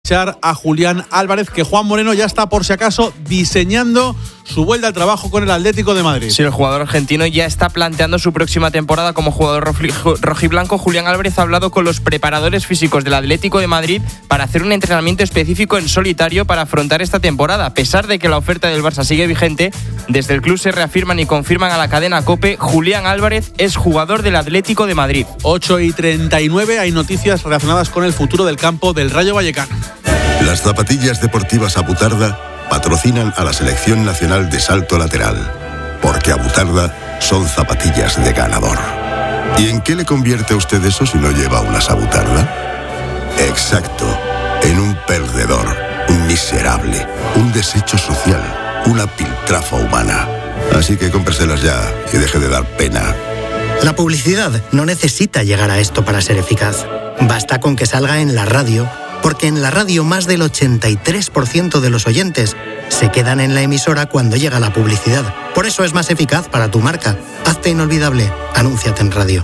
fichar a Julián Álvarez, que Juan Moreno ya está, por si acaso, diseñando su vuelta al trabajo con el Atlético de Madrid. Sí, el jugador argentino ya está planteando su próxima temporada como jugador rojiblanco. Julián Álvarez ha hablado con los preparadores físicos del Atlético de Madrid para hacer un entrenamiento específico en solitario para afrontar esta temporada. A pesar de que la oferta del Barça sigue vigente, desde el club se reafirman y confirman a la cadena COPE: Julián Álvarez es jugador del Atlético de Madrid. 8:39, hay noticias relacionadas con el futuro del campo del Rayo Vallecano. Las zapatillas deportivas Abutarda patrocinan a la Selección Nacional de Salto Lateral, porque Abutarda son zapatillas de ganador. ¿Y en qué le convierte a usted eso si no lleva unas Abutarda? Exacto, en un perdedor, un miserable, un desecho social, una piltrafa humana. Así que cómpreselas ya y deje de dar pena. La publicidad no necesita llegar a esto para ser eficaz. Basta con que salga en la radio, porque en la radio más del 83% de los oyentes se quedan en la emisora cuando llega la publicidad. Por eso es más eficaz para tu marca. Hazte inolvidable. Anúnciate en radio.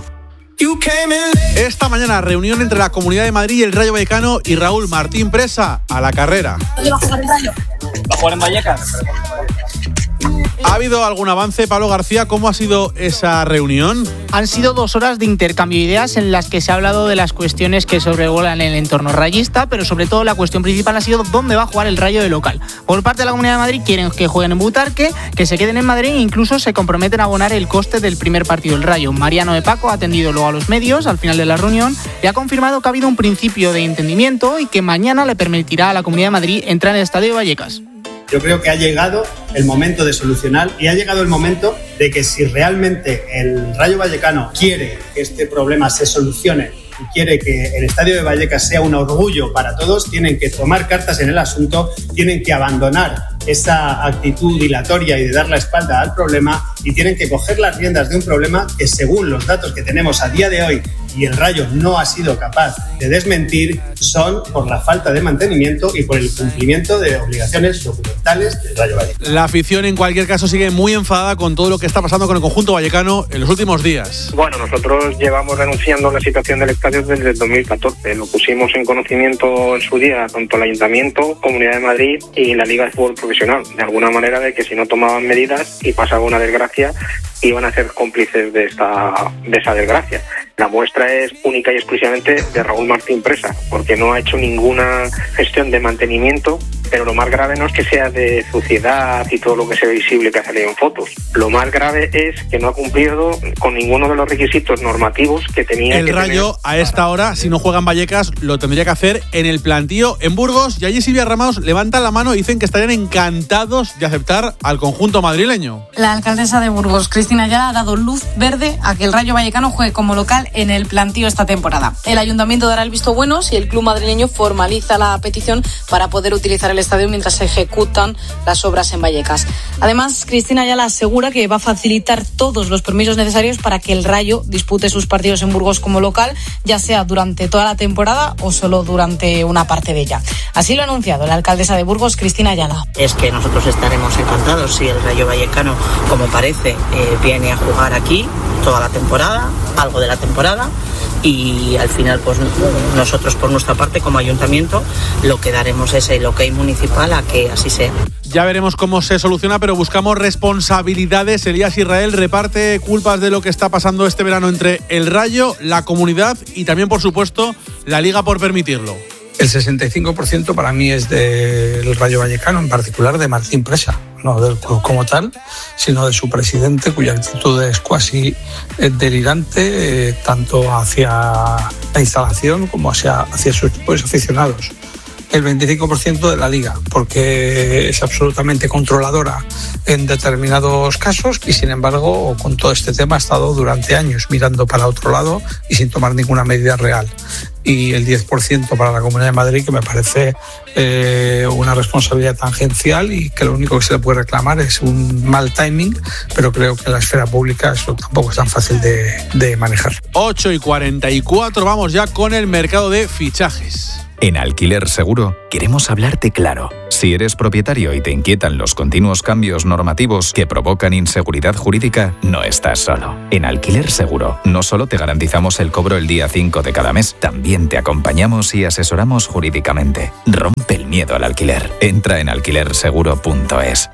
Esta mañana, reunión entre la Comunidad de Madrid y el Rayo Vallecano, y Raúl Martín Presa a la carrera. ¿Dónde va a jugar el Rayo? ¿Va a jugar en Vallecas? ¿Ha habido algún avance, Pablo García? ¿Cómo ha sido esa reunión? Han sido 2 horas de intercambio de ideas en las que se ha hablado de las cuestiones que sobrevuelan el entorno rayista, pero sobre todo la cuestión principal ha sido dónde va a jugar el Rayo de local. Por parte de la Comunidad de Madrid quieren que jueguen en Butarque, que se queden en Madrid e incluso se comprometen a abonar el coste del primer partido del Rayo. Mariano de Paco ha atendido luego a los medios al final de la reunión y ha confirmado que ha habido un principio de entendimiento y que mañana le permitirá a la Comunidad de Madrid entrar en el Estadio de Vallecas. Yo creo que ha llegado el momento de solucionar y ha llegado el momento de que si realmente el Rayo Vallecano quiere que este problema se solucione y quiere que el Estadio de Vallecas sea un orgullo para todos, tienen que tomar cartas en el asunto, tienen que abandonar esa actitud dilatoria y de dar la espalda al problema y tienen que coger las riendas de un problema que, según los datos que tenemos a día de hoy y el Rayo no ha sido capaz de desmentir, son por la falta de mantenimiento y por el cumplimiento de obligaciones documentales del Rayo Vallecano. La afición, en cualquier caso, sigue muy enfadada con todo lo que está pasando con el conjunto vallecano en los últimos días. Bueno, nosotros llevamos denunciando la situación del estadio desde el 2014. Lo pusimos en conocimiento en su día tanto el Ayuntamiento, Comunidad de Madrid y la Liga de Fútbol Profesional. De alguna manera, de que si no tomaban medidas y pasaba una desgracia, iban a ser cómplices de esa desgracia. La muestra es única y exclusivamente de Raúl Martín Presa, porque no ha hecho ninguna gestión de mantenimiento, pero lo más grave no es que sea de suciedad y todo lo que sea visible que ha salido en fotos. Lo más grave es que no ha cumplido con ninguno de los requisitos normativos que tenía el Rayo a esta hora, si no juega en Vallecas, lo tendría que hacer en el plantío en Burgos, y allí Silvia Ramos levantan la mano y dicen que estarían encantados de aceptar al conjunto madrileño. La alcaldesa de Burgos, Cristina Ayala, ha dado luz verde a que el Rayo Vallecano juegue como local en el plantío esta temporada. El ayuntamiento dará el visto bueno si el club madrileño formaliza la petición para poder utilizar el estadio mientras se ejecutan las obras en Vallecas. Además, Cristina Ayala asegura que va a facilitar todos los permisos necesarios para que el Rayo dispute sus partidos en Burgos como local, ya sea durante toda la temporada o solo durante una parte de ella. Así lo ha anunciado la alcaldesa de Burgos, Cristina Ayala. Es que nosotros estaremos encantados si el Rayo Vallecano, como parece, viene a jugar aquí toda la temporada, algo de la temporada, y al final pues nosotros por nuestra parte como ayuntamiento lo que daremos es el ok municipal a que así sea. Ya veremos cómo se soluciona, pero buscamos responsabilidades. Elías Israel reparte culpas de lo que está pasando este verano entre el Rayo, la comunidad y también, por supuesto, la Liga por permitirlo. El 65% para mí es del Rayo Vallecano, en particular de Martín Presa, no del club como tal, sino de su presidente, cuya actitud es casi delirante, tanto hacia la instalación como hacia sus aficionados. El 25% de la Liga, porque es absolutamente controladora en determinados casos y, sin embargo, con todo este tema ha estado durante años mirando para otro lado y sin tomar ninguna medida real. Y el 10% para la Comunidad de Madrid, que me parece una responsabilidad tangencial y que lo único que se le puede reclamar es un mal timing, pero creo que en la esfera pública eso tampoco es tan fácil de manejar. 8:44, vamos ya con el mercado de fichajes. En Alquiler Seguro queremos hablarte claro. Si eres propietario y te inquietan los continuos cambios normativos que provocan inseguridad jurídica, no estás solo. En Alquiler Seguro no solo te garantizamos el cobro el día 5 de cada mes, también también te acompañamos y asesoramos jurídicamente. Rompe el miedo al alquiler. Entra en alquilerseguro.es.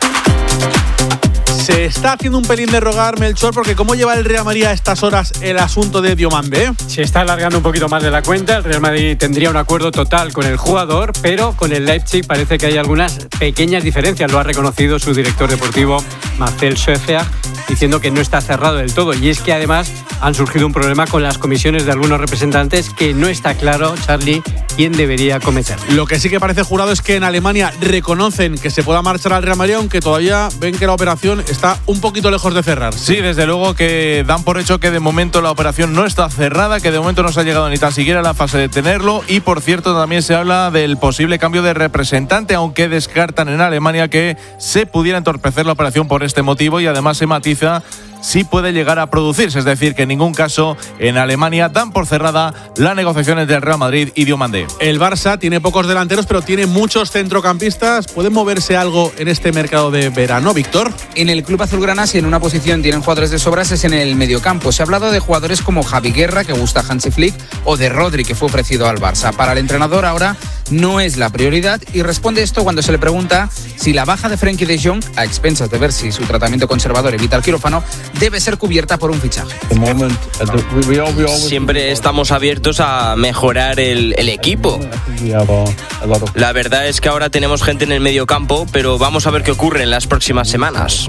Se está haciendo un pelín de rogar, Melchor, porque ¿cómo lleva el Real Madrid a estas horas el asunto de Diomandé? Se está alargando un poquito más de la cuenta. El Real Madrid tendría un acuerdo total con el jugador, pero con el Leipzig parece que hay algunas pequeñas diferencias. Lo ha reconocido su director deportivo, Marcel Schöffer, diciendo que no está cerrado del todo. Y es que además han surgido un problema con las comisiones de algunos representantes que no está claro, Charlie, quién debería cometer. Lo que sí que parece jurado es que en Alemania reconocen que se pueda marchar al Real Madrid, aunque todavía ven que la operación está un poquito lejos de cerrar. Sí, desde luego que dan por hecho que de momento la operación no está cerrada, que de momento no se ha llegado ni tan siquiera a la fase de tenerlo, y por cierto también se habla del posible cambio de representante, aunque descartan en Alemania que se pudiera entorpecer la operación por este motivo, y además se matiza sí puede llegar a producirse, es decir, que en ningún caso en Alemania dan por cerrada las negociaciones del Real Madrid y Diomandé. El Barça tiene pocos delanteros, pero tiene muchos centrocampistas. ¿Pueden moverse algo en este mercado de verano, Víctor? En el club azulgrana, si en una posición tienen jugadores de sobras, es en el mediocampo. Se ha hablado de jugadores como Javi Guerra, que gusta a Hansi Flick, o de Rodri, que fue ofrecido al Barça. Para el entrenador ahora no es la prioridad, y responde esto cuando se le pregunta si la baja de Frenkie de Jong, a expensas de ver si su tratamiento conservador evita el quirófano, debe ser cubierta por un fichaje. Siempre estamos abiertos a mejorar el equipo. La verdad es que ahora tenemos gente en el mediocampo, pero vamos a ver qué ocurre en las próximas semanas.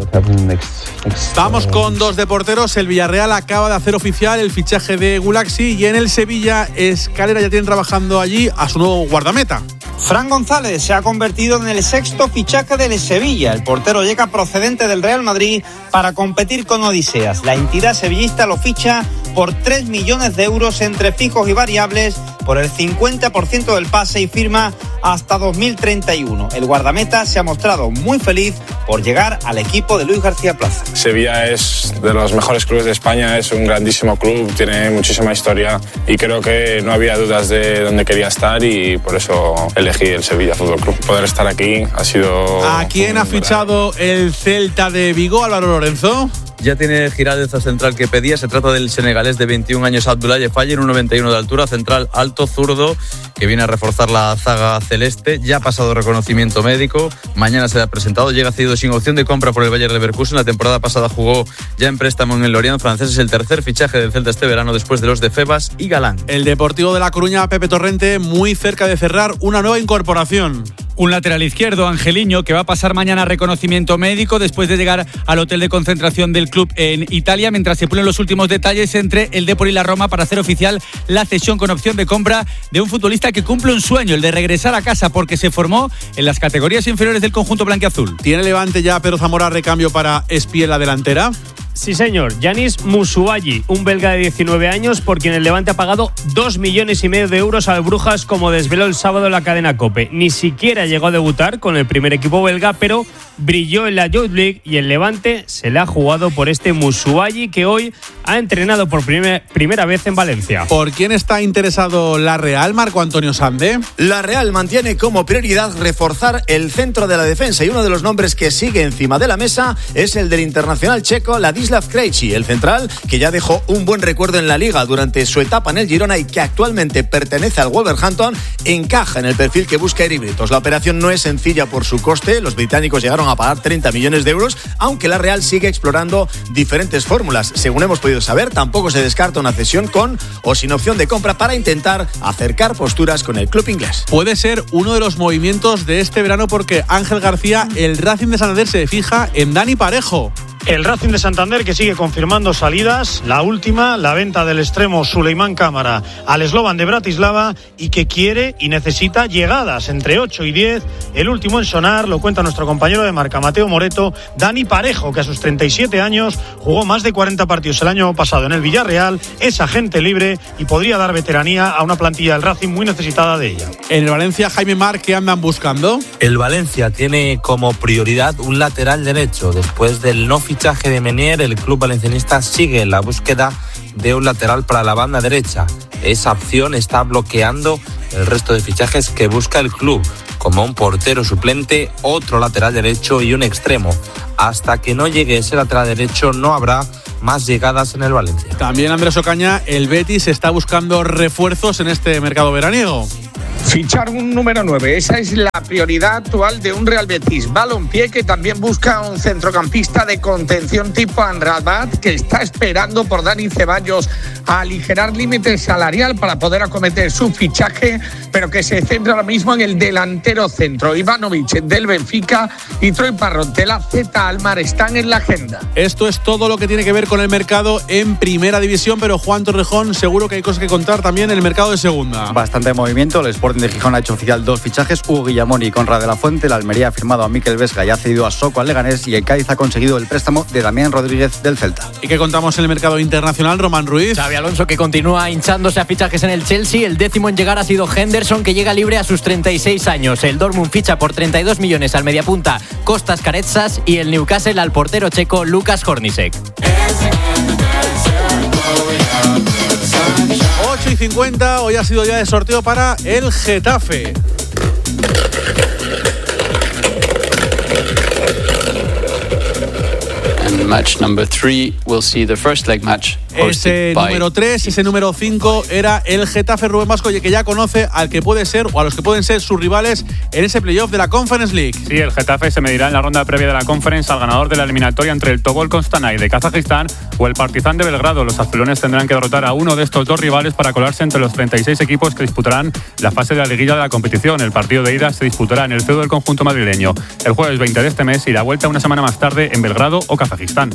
Vamos con dos de porteros. El Villarreal acaba de hacer oficial el fichaje de Gulaxi, y en el Sevilla, Escalera ya tiene trabajando allí a su nuevo guardameta. Fran González se ha convertido en el sexto fichaje del Sevilla. El portero llega procedente del Real Madrid para competir con Odiseas. La entidad sevillista lo ficha por 3 millones de euros entre fijos y variables, por el 50% del pase, y firma hasta 2031. El guardameta se ha mostrado muy feliz por llegar al equipo de Luis García Plaza. Sevilla es de los mejores clubes de España, es un grandísimo club, tiene muchísima historia, y creo que no había dudas de dónde quería estar, y por eso elegí el Sevilla Fútbol Club. Poder estar aquí ha sido... ¿A quién ha fichado el Celta de Vigo, Álvaro Lorenzo? Ya tiene Giraldez central que pedía. Se trata del senegalés de 21 años, Abdoulaye Faye, en 1,91 de altura, central alto, zurdo, que viene a reforzar la zaga celeste. Ya ha pasado reconocimiento médico, mañana será presentado. Llega cedido sin opción de compra por el Bayer Leverkusen. La temporada pasada jugó ya en préstamo en el Lorient francés. Es el tercer fichaje del Celta este verano, después de los de Febas y Galán. El Deportivo de La Coruña, Pepe Torrente, muy cerca de cerrar una nueva incorporación. Un lateral izquierdo, Angeliño, que va a pasar mañana reconocimiento médico después de llegar al hotel de concentración del club en Italia, mientras se ponen los últimos detalles entre el Depor y la Roma para hacer oficial la cesión con opción de compra de un futbolista que cumple un sueño, el de regresar a casa, porque se formó en las categorías inferiores del conjunto blanquiazul. ¿Tiene Levante ya Pedro Zamora recambio para Espí en la delantera? Sí, señor. Yanis Musuayi, un belga de 19 años, por quien el Levante ha pagado 2,5 millones de euros al Brujas, como desveló el sábado la cadena COPE. Ni siquiera llegó a debutar con el primer equipo belga, pero brilló en la Youth League, y el Levante se la ha jugado por este Musuayi, que hoy ha entrenado por primera vez en Valencia. ¿Por quién está interesado la Real, Marco Antonio Sande? La Real mantiene como prioridad reforzar el centro de la defensa, y uno de los nombres que sigue encima de la mesa es el del internacional checo Ladislav Krejci, el central que ya dejó un buen recuerdo en la Liga durante su etapa en el Girona y que actualmente pertenece al Wolverhampton. Encaja en el perfil que busca Eric Britos. La operación no es sencilla por su coste. Los británicos llegaron a pagar 30 millones de euros, aunque la Real sigue explorando diferentes fórmulas. Según hemos podido saber, tampoco se descarta una cesión con o sin opción de compra para intentar acercar posturas con el club inglés. Puede ser uno de los movimientos de este verano, porque Ángel García, el Racing de Santander, se fija en Dani Parejo. El Racing de Santander, que sigue confirmando salidas, la última, la venta del extremo Suleimán Cámara al Slovan de Bratislava, y que quiere y necesita llegadas entre 8 y 10. El último en sonar, lo cuenta nuestro compañero de marca Mateo Moreto, Dani Parejo, que a sus 37 años jugó más de 40 partidos el año pasado en el Villarreal, es agente libre y podría dar veteranía a una plantilla del Racing muy necesitada de ella. En el Valencia, Jaime Mar, ¿qué andan buscando? El Valencia tiene como prioridad un lateral derecho. Después del no fichaje de Menier, el club valencianista sigue en la búsqueda de un lateral para la banda derecha. Esa opción está bloqueando el resto de fichajes que busca el club, como un portero suplente, otro lateral derecho y un extremo. Hasta que no llegue ese lateral derecho no habrá más llegadas en el Valencia. También Andrés Ocaña, el Betis está buscando refuerzos en este mercado veraniego. Fichar un número 9, esa es la prioridad actual de un Real Betis Balompié, que también busca un centrocampista de contención tipo Amrabat, que está esperando por Dani Ceballos a aligerar límite salarial para poder acometer su fichaje, pero que se centra ahora mismo en el delantero centro. Ivanovic del Benfica y Troy Parrott de la Z Almar están en la agenda. Esto es todo lo que tiene que ver con el mercado en Primera División, pero Juan Torrejón, seguro que hay cosas que contar también en el mercado de Segunda. Bastante movimiento. El Sporting de Gijón ha hecho oficial 2 fichajes, Hugo Guillamón y Conrad de la Fuente. La Almería ha firmado a Mikel Vesga y ha cedido a Soco al Leganés, y el Cádiz ha conseguido el préstamo de Damián Rodríguez del Celta. ¿Y qué contamos en el mercado internacional, Román Ruiz? Xabi Alonso, que continúa hinchándose a fichajes en el Chelsea. El 10º en llegar ha sido Henderson, que llega libre a sus 36 años. El Dortmund ficha por 32 millones al mediapunta Kostas Karetsas, y el Newcastle al portero checo Lukas Horníček. 8:50, hoy ha sido ya de sorteo para el Getafe. And match number 3, we'll see the first leg match. Ese número 3, ese número 5 era el Getafe Rubén Vasco, que ya conoce al que puede ser o a los que pueden ser sus rivales en ese playoff de la Conference League. Sí, el Getafe se medirá en la ronda previa de la Conference al ganador de la eliminatoria entre el Tobol Konstanay de Kazajistán o el Partizan de Belgrado. Los azulones tendrán que derrotar a uno de estos dos rivales para colarse entre los 36 equipos que disputarán la fase de la liguilla de la competición. El partido de ida se disputará en el feudo del conjunto madrileño el jueves 20 de este mes y la vuelta una semana más tarde en Belgrado o Kazajistán.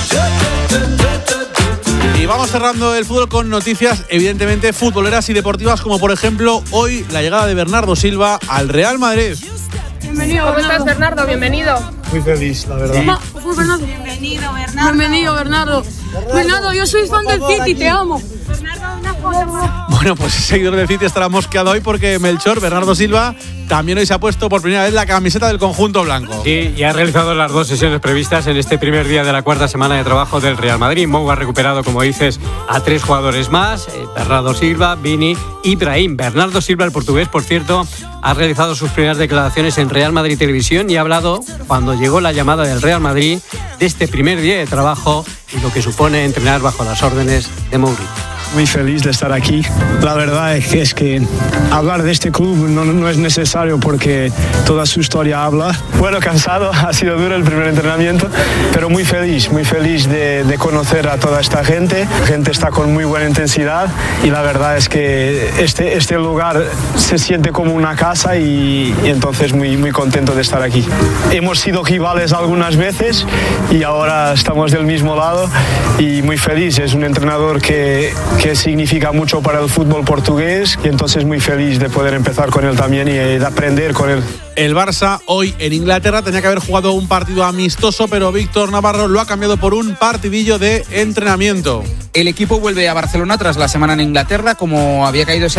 Y vamos cerrando el fútbol con noticias evidentemente futboleras y deportivas, como por ejemplo hoy la llegada de Bernardo Silva al Real Madrid. Bienvenido. ¿Cómo estás, Bernardo? Bienvenido. Muy feliz, la verdad. Bernardo. Bienvenido, Bernardo. Bienvenido, Bernardo. Bernardo, yo soy fan del City, te amo. Bernardo, una foto. Bueno, pues el seguidor del City estará mosqueado hoy porque Melchor, Bernardo Silva, también hoy se ha puesto por primera vez la camiseta del conjunto blanco. Sí, y ha realizado las 2 sesiones previstas en este primer día de la 4ª semana de trabajo del Real Madrid. Mou ha recuperado, como dices, a 3 jugadores más, Bernardo Silva, Vini y Brahim. Bernardo Silva, el portugués, por cierto, ha realizado sus primeras declaraciones en Real Madrid Televisión y ha hablado, cuando llegó la llamada del Real Madrid, de este primer día de trabajo y lo que supone entrenar bajo las órdenes de Mourinho. Muy feliz de estar aquí. La verdad es que hablar de este club no es necesario porque toda su historia habla. Bueno, cansado, ha sido duro el primer entrenamiento, pero muy feliz de conocer a toda esta gente. La gente está con muy buena intensidad y la verdad es que este lugar se siente como una casa y entonces muy contento de estar aquí. Hemos sido rivales algunas veces y ahora estamos del mismo lado y muy feliz. Es un entrenador que significa mucho para el fútbol portugués y entonces muy feliz de poder empezar con él también y de aprender con él. El Barça hoy en Inglaterra tenía que haber jugado un partido amistoso, pero Víctor Navarro lo ha cambiado por un partidillo de entrenamiento. El equipo vuelve a Barcelona tras la semana en Inglaterra, como había caído ese